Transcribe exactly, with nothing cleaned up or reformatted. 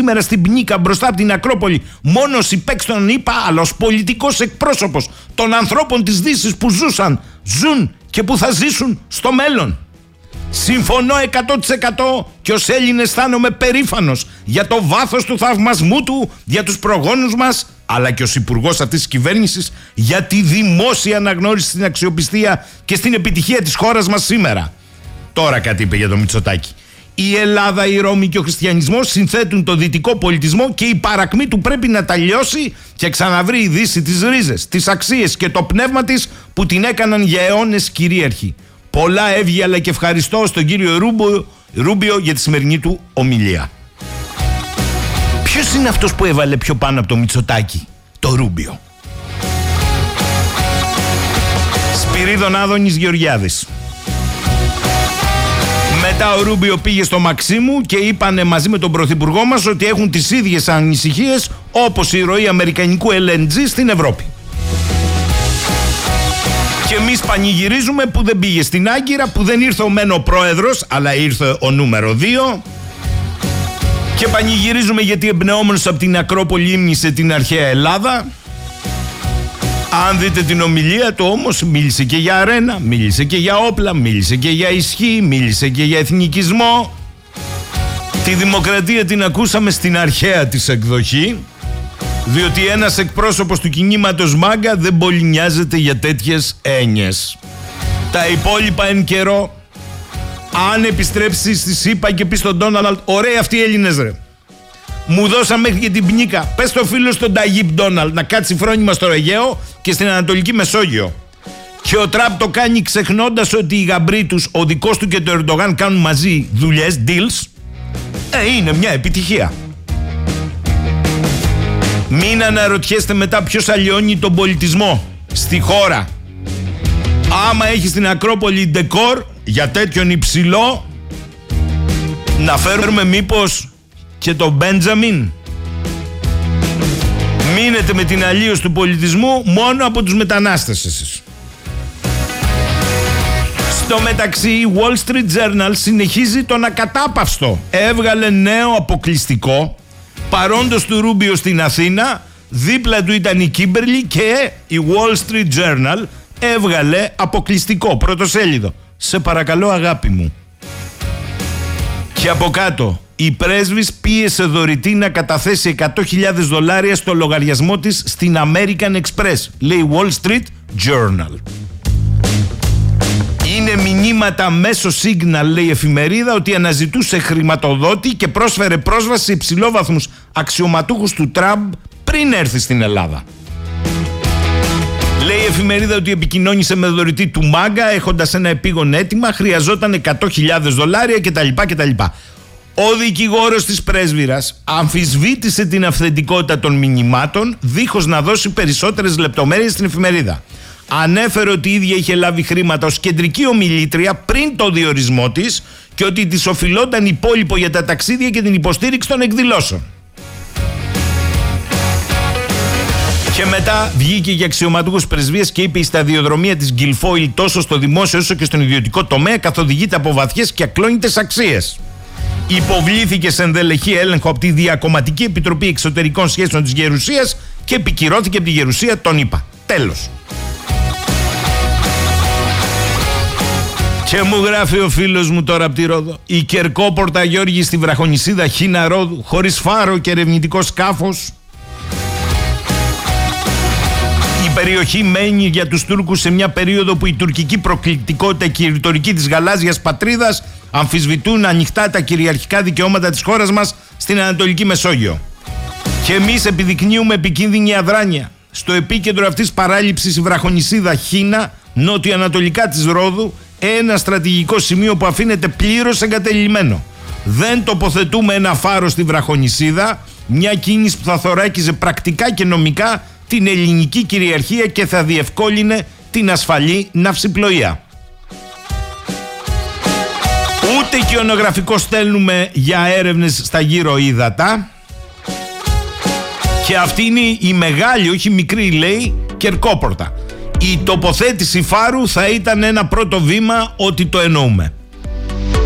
σήμερα στην Πνίκα μπροστά από την Ακρόπολη μόνο ως υπέξ των ΗΠΑ, αλλά ως πολιτικός εκπρόσωπος των ανθρώπων της Δύσης που ζούσαν, ζουν και που θα ζήσουν στο μέλλον. Συμφωνώ εκατό τοις εκατό και ως Έλληνες αισθάνομαι περήφανος για το βάθος του θαυμασμού του για τους προγόνους μας, αλλά και ως υπουργός αυτής της κυβέρνησης για τη δημόσια αναγνώριση στην αξιοπιστία και στην επιτυχία της χώρας μας σήμερα. Τώρα κάτι είπε για το Μητσοτάκη. Η Ελλάδα, η Ρώμη και ο χριστιανισμός συνθέτουν το δυτικό πολιτισμό και η παρακμή του πρέπει να τα λιώσει και ξαναβρει η Δύση τις ρίζες, τις αξίες και το πνεύμα της που την έκαναν για αιώνες κυρίαρχη. Πολλά εύγεια και ευχαριστώ στον κύριο Ρούμπιο, Ρούμπιο για τη σημερινή του ομιλία. Ποιος είναι αυτός που έβαλε πιο πάνω από το Μητσοτάκη? Το Ρούμπιο. Σπυρίδων Άδωνης Γεωργιάδης. Μετά ο Ρούμπιο πήγε στο Μαξίμου και είπανε μαζί με τον πρωθυπουργό μας ότι έχουν τις ίδιες ανησυχίες όπως η ροή αμερικανικού ελ εν τζι στην Ευρώπη. Και εμείς πανηγυρίζουμε που δεν πήγε στην Άγκυρα, που δεν ήρθε ο μεν ο πρόεδρος, αλλά ήρθε ο νούμερο δύο. Και πανηγυρίζουμε γιατί εμπνεόμενος από την Ακρόπολη ύμνησε την αρχαία Ελλάδα. Αν δείτε την ομιλία του όμως, μίλησε και για αρένα, μίλησε και για όπλα, μίλησε και για ισχύ, μίλησε και για εθνικισμό. Τη δημοκρατία την ακούσαμε στην αρχαία της εκδοχή, διότι ένας εκπρόσωπος του κινήματος Μάγκα δεν πολύ νοιάζεται για τέτοιες έννοιες. Τα υπόλοιπα εν καιρό, αν επιστρέψει στη ΣΥΠΑ και πει στον Ντόναλντ, ωραία αυτοί οι Έλληνες ρε, μου δώσαν μέχρι και την Πνίκα, πες το φίλο στον Ταγίπ Ντόναλντ να κάτσει φρόνημα στο Αιγαίο και στην Ανατολική Μεσόγειο. Και ο Τραμπ το κάνει ξεχνώντας ότι οι γαμπροί τους, ο δικός του και το Ερντογάν, κάνουν μαζί δουλειές, deals. Ε, είναι μια επιτυχία. Μην αναρωτιέστε μετά ποιος αλλοιώνει τον πολιτισμό στη χώρα. Άμα έχει στην Ακρόπολη ντεκόρ για τέτοιον υψηλό, να φέρουμε μήπως και τον Μπέντζαμιν? Μείνετε με την αλλίωση του πολιτισμού μόνο από τους μετανάστες εσείς. Στο μεταξύ η Wall Street Journal συνεχίζει τον ακατάπαυστο. Έβγαλε νέο αποκλειστικό, παρόντος του Ρούμπιο στην Αθήνα, δίπλα του ήταν η Κίμπερλι και η Wall Street Journal έβγαλε αποκλειστικό, πρωτοσέλιδο. Σε παρακαλώ αγάπη μου. Και από κάτω, η πρέσβης πίεσε δωρητή να καταθέσει εκατό χιλιάδες δολάρια στο λογαριασμό της στην American Express, λέει Wall Street Journal. Είναι μηνύματα μέσω Signal, λέει η εφημερίδα, ότι αναζητούσε χρηματοδότη και πρόσφερε πρόσβαση σε υψηλόβαθμους αξιωματούχους του Τραμπ πριν έρθει στην Ελλάδα. Λέει η εφημερίδα ότι επικοινώνησε με δωρητή του Μάγκα έχοντας ένα επίγον αίτημα, χρειαζόταν εκατό χιλιάδες δολάρια κτλ. κτλ. Ο δικηγόρος της πρέσβυρας αμφισβήτησε την αυθεντικότητα των μηνυμάτων δίχως να δώσει περισσότερες λεπτομέρειες στην εφημερίδα. Ανέφερε ότι η ίδια είχε λάβει χρήματα ως κεντρική ομιλήτρια πριν το διορισμό της και ότι της οφειλόταν υπόλοιπο για τα ταξίδια και την υποστήριξη των εκδηλώσεων. Και μετά βγήκε για αξιωματούχους πρεσβείας και είπε: η σταδιοδρομία της Γκιλφόιλ τόσο στο δημόσιο όσο και στον ιδιωτικό τομέα καθοδηγείται από βαθιές και ακλόνητες αξίες. Υποβλήθηκε σε ενδελεχή έλεγχο από τη Διακομματική Επιτροπή Εξωτερικών Σχέσεων της Γερουσίας και επικυρώθηκε από τη Γερουσία των ΗΠΑ. Τέλος. Και μου γράφει ο φίλος μου τώρα από τη Ρόδο: η Κερκόπορτα, Γιώργη, στη βραχονησίδα Χίνα Ρόδου, χωρίς φάρο και ερευνητικό σκάφος. Η περιοχή μένει για τους Τούρκους σε μια περίοδο που η τουρκική προκλητικότητα και η ρητορική της γαλάζιας πατρίδας αμφισβητούν ανοιχτά τα κυριαρχικά δικαιώματα της χώρας μας στην Ανατολική Μεσόγειο. Και εμείς επιδεικνύουμε επικίνδυνη αδράνεια. Στο επίκεντρο αυτής παράληψης η βραχονησίδα Χίνα, νότιο-ανατολικά της Ρόδου, ένα στρατηγικό σημείο που αφήνεται πλήρως εγκατελειμμένο. Δεν τοποθετούμε ένα φάρο στη βραχονησίδα, μια κίνηση που θα θωράκιζε πρακτικά και νομικά την ελληνική κυριαρχία και θα διευκόλυνε την ασφαλή ναυσιπλοεία. Ούτε κοιονογραφικό στέλνουμε για έρευνες στα γύρω ύδατα. Και αυτή είναι η μεγάλη, όχι μικρή, λέει, Κερκόπορτα. Η τοποθέτηση φάρου θα ήταν ένα πρώτο βήμα ότι το εννοούμε.